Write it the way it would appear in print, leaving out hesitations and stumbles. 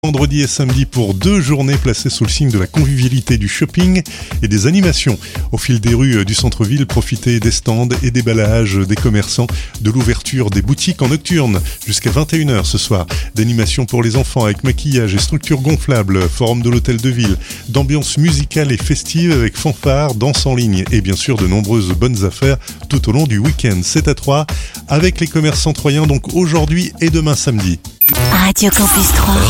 Vendredi et samedi pour 2 journées placées sous le signe de la convivialité, du shopping et des animations. Au fil des rues du centre-ville, profitez des stands et des ballages des commerçants, de l'ouverture des boutiques en nocturne jusqu'à 21h ce soir. D'animations pour les enfants avec maquillage et structures gonflables, forum de l'hôtel de ville, d'ambiance musicale et festive avec fanfare, danse en ligne et bien sûr de nombreuses bonnes affaires tout au long du week-end. C'est à 3 avec les commerçants troyens donc aujourd'hui et demain samedi. Radio Campus 3.